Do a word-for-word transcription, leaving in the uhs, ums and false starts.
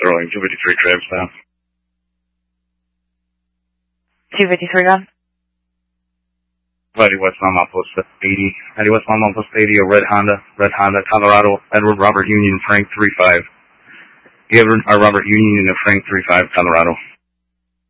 Sterling, two fifty-three Travis now. two fifty-three on. Lady West Longmont Post eighty. Lady West Longmont Post eighty, a red Honda. Red Honda, Colorado. Edward Robert Union, Frank three five. Edward uh, Robert Union, Frank three five, Colorado.